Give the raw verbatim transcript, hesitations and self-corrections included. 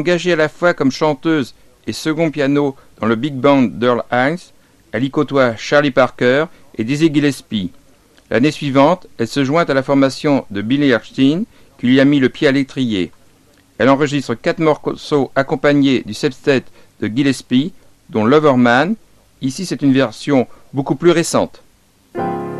Engagée à la fois comme chanteuse et second piano dans le big band d'Earl Hines, elle y côtoie Charlie Parker et Dizzy Gillespie. L'année suivante, elle se joint à la formation de Billy Eckstine, qui lui a mis le pied à l'étrier. Elle enregistre quatre morceaux accompagnés du sextet de Gillespie, dont Loverman. Ici, c'est une version beaucoup plus récente.